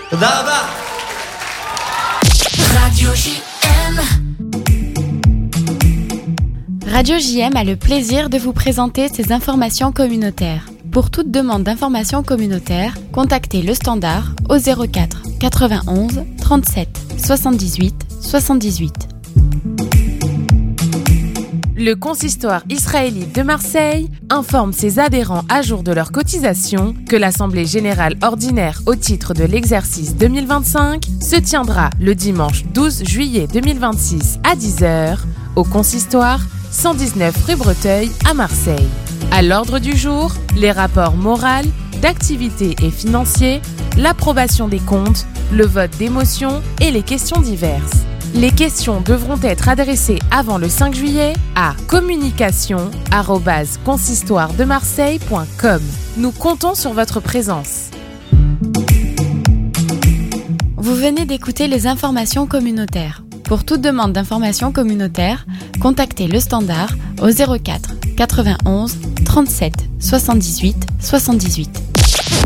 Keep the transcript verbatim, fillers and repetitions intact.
תודה רבה. Radio J M. Radio J M a le plaisir de vous présenter ses informations communautaires. Pour toute demande d'information communautaire, contactez le standard au zéro quatre quatre-vingt-onze trente-sept soixante-dix-huit soixante-dix-huit. Le consistoire israélite de Marseille informe ses adhérents à jour de leur cotisation que l'Assemblée générale ordinaire au titre de l'exercice deux mille vingt-cinq se tiendra le dimanche douze juillet deux mille vingt-six à dix heures au consistoire cent dix-neuf rue Breteuil à Marseille. À l'ordre du jour, les rapports moraux, d'activité et financiers, l'approbation des comptes, le vote des motions et les questions diverses. Les questions devront être adressées avant le cinq juillet à communication arobase consistoire de marseille point com. Nous comptons sur votre présence. Vous venez d'écouter les informations communautaires. Pour toute demande d'information communautaire, contactez le standard au zéro quatre quatre-vingt-onze trente-sept soixante-dix-huit soixante-dix-huit.